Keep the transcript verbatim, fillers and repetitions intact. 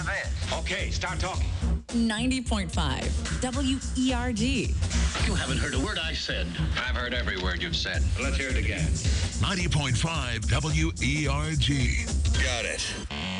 advance. Okay, start talking. ninety point five W E R G. You haven't heard a word I said. I've heard every word you've said. Let's hear it again. ninety point five W E R G. Got it.